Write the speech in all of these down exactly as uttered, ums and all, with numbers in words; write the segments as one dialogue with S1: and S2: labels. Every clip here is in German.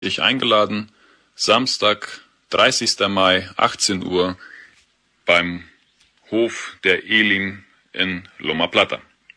S1: Ich eingeladen, Samstag, dreißigster Mai, achtzehn Uhr, beim Hof der Elim in Loma Plata.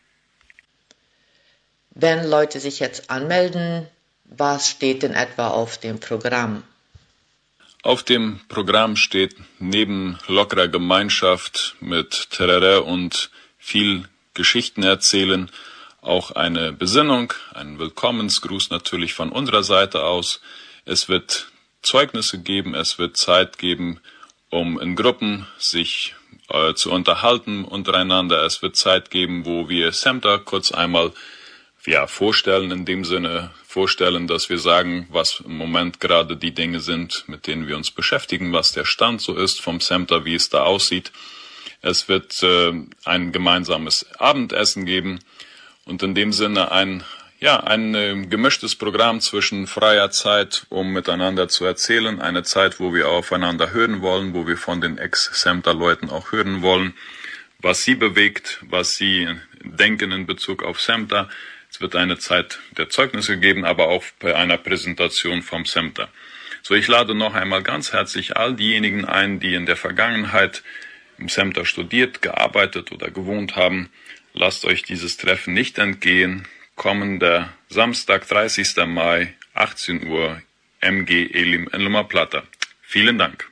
S2: Wenn Leute sich jetzt anmelden, was steht in etwa auf dem Programm?
S1: Auf dem Programm steht neben lockerer Gemeinschaft mit Tereré und viel Geschichten erzählen auch eine Besinnung, ein Willkommensgruß natürlich von unserer Seite aus. Es wird Zeugnisse geben, es wird Zeit geben, um in Gruppen sich äh, zu unterhalten untereinander. Es wird Zeit geben, wo wir SEMTA kurz einmal ja, vorstellen, in dem Sinne vorstellen, dass wir sagen, was im Moment gerade die Dinge sind, mit denen wir uns beschäftigen, was der Stand so ist vom SEMTA, wie es da aussieht. Es wird äh, ein gemeinsames Abendessen geben und in dem Sinne ein ja ein äh, gemischtes Programm zwischen freier Zeit, um miteinander zu erzählen, eine Zeit, wo wir aufeinander hören wollen, wo wir von den Ex-SEMTA-Leuten auch hören wollen, was sie bewegt, was sie denken in Bezug auf SEMTA. Es wird eine Zeit der Zeugnisse geben, aber auch bei einer Präsentation vom SEMTA. So, ich lade noch einmal ganz herzlich all diejenigen ein, die in der Vergangenheit im SEMTA studiert, gearbeitet oder gewohnt haben. Lasst euch dieses Treffen nicht entgehen. Kommender Samstag, dreißigster Mai, achtzehn Uhr, M G Elim in Loma Plata. Vielen Dank.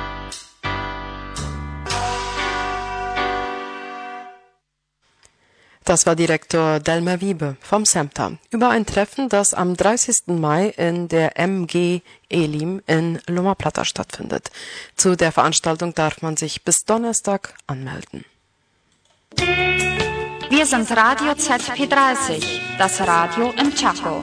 S3: Das war Direktor Delmer Wiebe vom SEMTA über ein Treffen, das am dreißigsten Mai in der M G Elim in Loma Plata stattfindet. Zu der Veranstaltung darf man sich bis Donnerstag anmelden.
S4: Wir sind Radio Z P dreißig, das Radio im Chaco.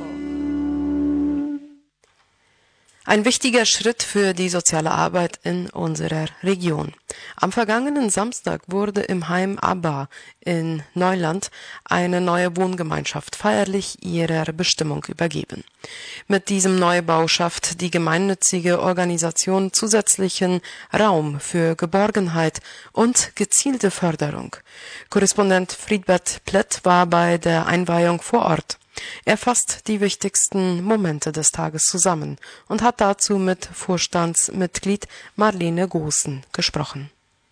S3: Ein wichtiger Schritt für die soziale Arbeit in unserer Region. Am vergangenen Samstag wurde im Heim Abba in Neuland eine neue Wohngemeinschaft feierlich ihrer Bestimmung übergeben. Mit diesem Neubau schafft die gemeinnützige Organisation zusätzlichen Raum für Geborgenheit und gezielte Förderung. Korrespondent Friedbert Plett war bei der Einweihung vor Ort. Er fasst die wichtigsten Momente des Tages zusammen und hat dazu mit Vorstandsmitglied Marlene Goossen gesprochen.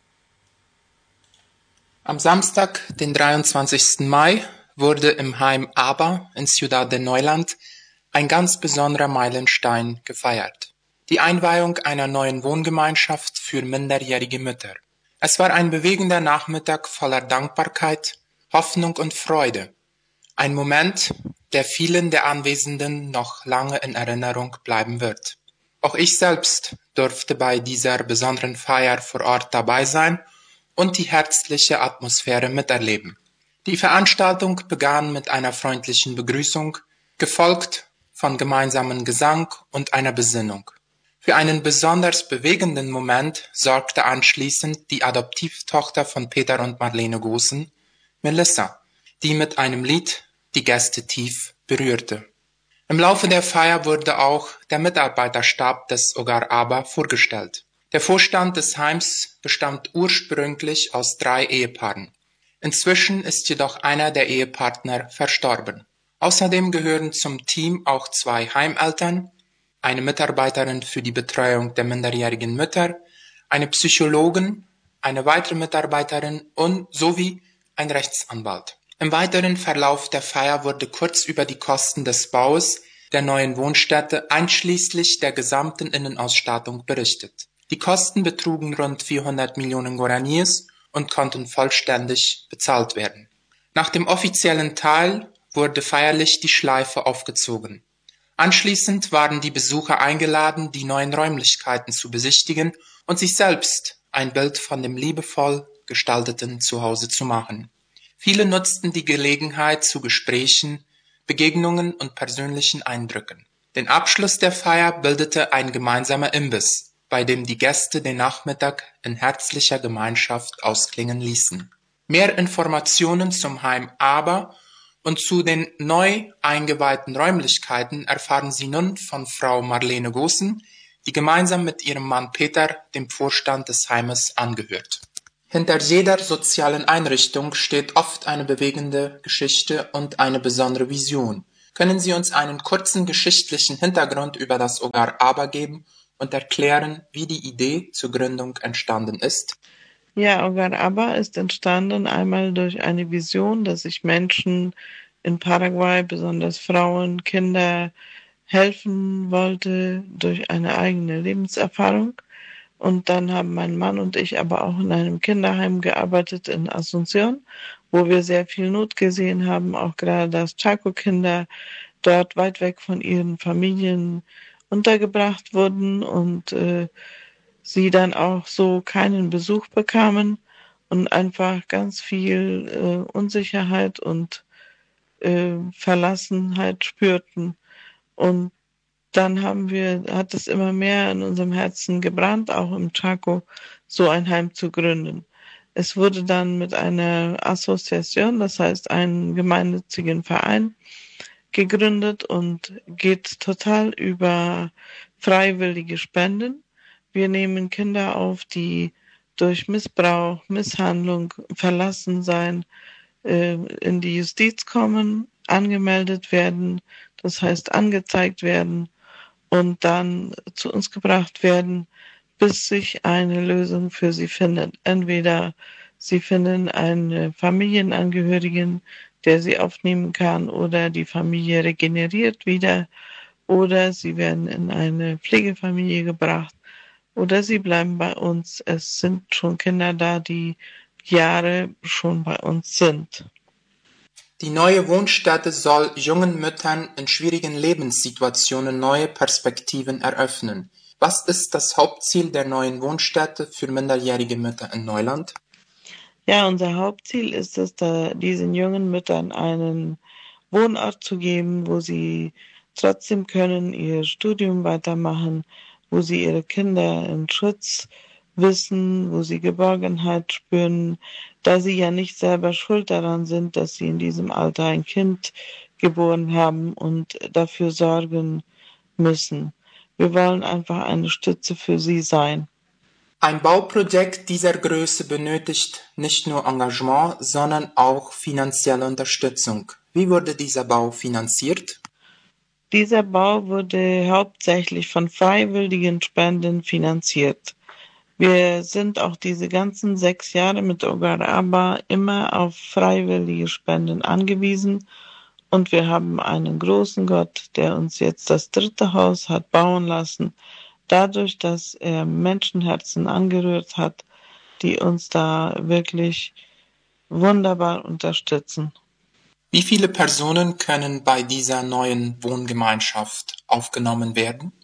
S5: Am Samstag, den dreiundzwanzigsten Mai, wurde im Heim Abba in Ciudad de Neuland ein ganz besonderer Meilenstein gefeiert. Die Einweihung einer neuen Wohngemeinschaft für minderjährige Mütter. Es war ein bewegender Nachmittag voller Dankbarkeit, Hoffnung und Freude. Ein Moment, der vielen der Anwesenden noch lange in Erinnerung bleiben wird. Auch ich selbst durfte bei dieser besonderen Feier vor Ort dabei sein und die herzliche Atmosphäre miterleben. Die Veranstaltung begann mit einer freundlichen Begrüßung, gefolgt von gemeinsamen Gesang und einer Besinnung. Für einen besonders bewegenden Moment sorgte anschließend die Adoptivtochter von Peter und Marlene Goossen, Melissa, die mit einem Lied die Gäste tief berührte. Im Laufe der Feier wurde auch der Mitarbeiterstab des Hogar Abba vorgestellt. Der Vorstand des Heims bestand ursprünglich aus drei Ehepaaren. Inzwischen ist jedoch einer der Ehepartner verstorben. Außerdem gehören zum Team auch zwei Heimeltern, eine Mitarbeiterin für die Betreuung der minderjährigen Mütter, eine Psychologin, eine weitere Mitarbeiterin und sowie ein Rechtsanwalt. Im weiteren Verlauf der Feier wurde kurz über die Kosten des Baus der neuen Wohnstätte einschließlich der gesamten Innenausstattung berichtet. Die Kosten betrugen rund vierhundert Millionen Guaraníes und konnten vollständig bezahlt werden. Nach dem offiziellen Teil wurde feierlich die Schleife aufgezogen. Anschließend waren die Besucher eingeladen, die neuen Räumlichkeiten zu besichtigen und sich selbst ein Bild von dem liebevoll gestalteten Zuhause zu machen. Viele nutzten die Gelegenheit zu Gesprächen, Begegnungen und persönlichen Eindrücken. Den Abschluss der Feier bildete ein gemeinsamer Imbiss, bei dem die Gäste den Nachmittag in herzlicher Gemeinschaft ausklingen ließen. Mehr Informationen zum Heim Abba und zu den neu eingeweihten Räumlichkeiten erfahren Sie nun von Frau Marlene Goossen, die gemeinsam mit ihrem Mann Peter dem Vorstand des Heimes angehört. Hinter jeder sozialen Einrichtung steht oft eine bewegende Geschichte und eine besondere Vision. Können Sie uns einen kurzen geschichtlichen Hintergrund über das Ogar Aba geben und erklären, wie die Idee zur Gründung entstanden ist?
S6: Ja, Ogar Aba ist entstanden einmal durch eine Vision, dass sich Menschen in Paraguay, besonders Frauen, Kinder, helfen wollte durch eine eigene Lebenserfahrung. Und dann haben mein Mann und ich aber auch in einem Kinderheim gearbeitet in Asunción, wo wir sehr viel Not gesehen haben, auch gerade dass Chaco-Kinder dort weit weg von ihren Familien untergebracht wurden und äh, sie dann auch so keinen Besuch bekamen und einfach ganz viel äh, Unsicherheit und äh, Verlassenheit spürten. Und dann haben wir, hat es immer mehr in unserem Herzen gebrannt, auch im Chaco, so ein Heim zu gründen. Es wurde dann mit einer Assoziation, das heißt einen gemeinnützigen Verein, gegründet und geht total über freiwillige Spenden. Wir nehmen Kinder auf, die durch Missbrauch, Misshandlung, Verlassensein äh, in die Justiz kommen, angemeldet werden, das heißt angezeigt werden und dann zu uns gebracht werden, bis sich eine Lösung für sie findet. Entweder sie finden einen Familienangehörigen, der sie aufnehmen kann, oder die Familie regeneriert wieder, oder sie werden in eine Pflegefamilie gebracht, oder sie bleiben bei uns. Es sind schon Kinder da, die Jahre schon bei uns sind.
S5: Die neue Wohnstätte soll jungen Müttern in schwierigen Lebenssituationen neue Perspektiven eröffnen. Was ist das Hauptziel der neuen Wohnstätte für minderjährige Mütter in Neuland?
S6: Ja, unser Hauptziel ist es, da diesen jungen Müttern einen Wohnort zu geben, wo sie trotzdem können ihr Studium weitermachen, wo sie ihre Kinder in Schutz wissen, wo sie Geborgenheit spüren, da sie ja nicht selber schuld daran sind, dass sie in diesem Alter ein Kind geboren haben und dafür sorgen müssen. Wir wollen einfach eine Stütze für sie sein.
S5: Ein Bauprojekt dieser Größe benötigt nicht nur Engagement, sondern auch finanzielle Unterstützung. Wie wurde dieser Bau finanziert?
S6: Dieser Bau wurde hauptsächlich von freiwilligen Spenden finanziert. Wir sind auch diese ganzen sechs Jahre mit Ogar Aba immer auf freiwillige Spenden angewiesen und wir haben einen großen Gott, der uns jetzt das dritte Haus hat bauen lassen, dadurch, dass er Menschenherzen angerührt hat, die uns da wirklich wunderbar unterstützen.
S5: Wie viele Personen können bei dieser neuen Wohngemeinschaft aufgenommen werden?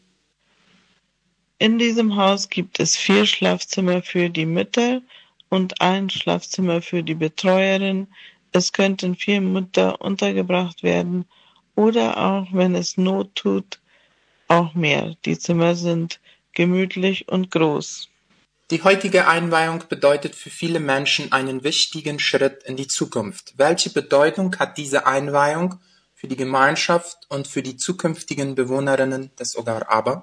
S6: In diesem Haus gibt es vier Schlafzimmer für die Mütter und ein Schlafzimmer für die Betreuerin. Es könnten vier Mütter untergebracht werden oder auch, wenn es Not tut, auch mehr. Die Zimmer sind gemütlich und groß.
S5: Die heutige Einweihung bedeutet für viele Menschen einen wichtigen Schritt in die Zukunft. Welche Bedeutung hat diese Einweihung für die Gemeinschaft und für die zukünftigen Bewohnerinnen des Ogar Aba?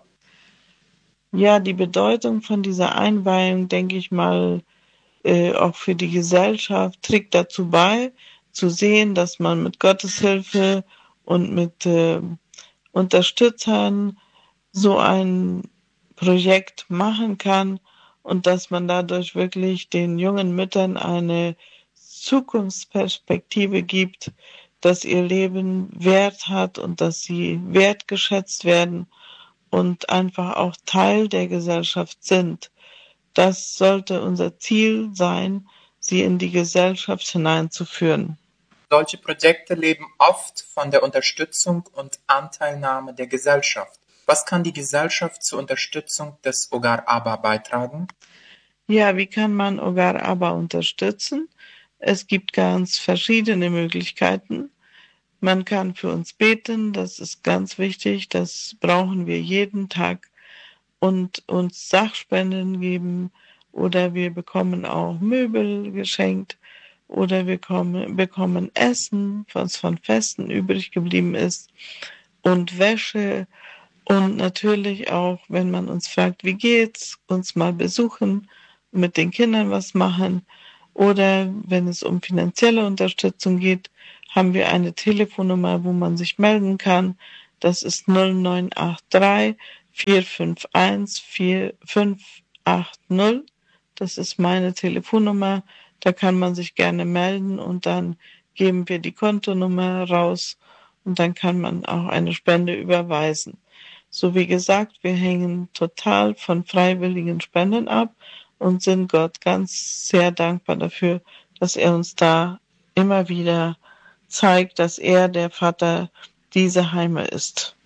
S6: Ja, die Bedeutung von dieser Einweihung, denke ich mal, äh, auch für die Gesellschaft trägt dazu bei, zu sehen, dass man mit Gottes Hilfe und mit äh, Unterstützern so ein Projekt machen kann und dass man dadurch wirklich den jungen Müttern eine Zukunftsperspektive gibt, dass ihr Leben Wert hat und dass sie wertgeschätzt werden und einfach auch Teil der Gesellschaft sind. Das sollte unser Ziel sein, sie in die Gesellschaft hineinzuführen.
S5: Solche Projekte leben oft von der Unterstützung und Anteilnahme der Gesellschaft. Was kann die Gesellschaft zur Unterstützung des Ogar Aba beitragen?
S6: Ja, wie kann man Ogar Aba unterstützen? Es gibt ganz verschiedene Möglichkeiten. Man kann für uns beten, das ist ganz wichtig, das brauchen wir jeden Tag, und uns Sachspenden geben, oder wir bekommen auch Möbel geschenkt, oder wir kommen, bekommen Essen, was von Festen übrig geblieben ist, und Wäsche, und natürlich auch, wenn man uns fragt, wie geht's, uns mal besuchen, mit den Kindern was machen, oder wenn es um finanzielle Unterstützung geht, haben wir eine Telefonnummer, wo man sich melden kann. Das ist null neun acht drei vier fünf eins vier fünf acht null. Das ist meine Telefonnummer. Da kann man sich gerne melden und dann geben wir die Kontonummer raus und dann kann man auch eine Spende überweisen. So wie gesagt, wir hängen total von freiwilligen Spenden ab und sind Gott ganz sehr dankbar dafür, dass er uns da immer wieder zeigt, dass er der Vater dieser Heime ist.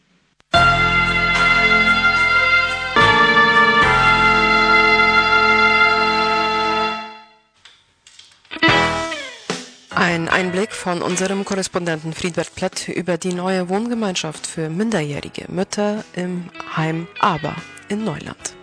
S3: Ein Einblick von unserem Korrespondenten Friedbert Plett über die neue Wohngemeinschaft für minderjährige Mütter im Heim Aber in Neuland.